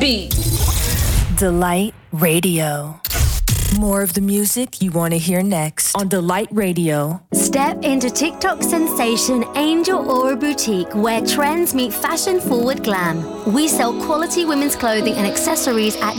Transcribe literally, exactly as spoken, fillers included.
beat. Delight Radio. More of the music you want to hear next on Delight Radio. Step into TikTok sensation Angel Aura Boutique, where trends meet fashion-forward glam. We sell quality women's clothing and accessories at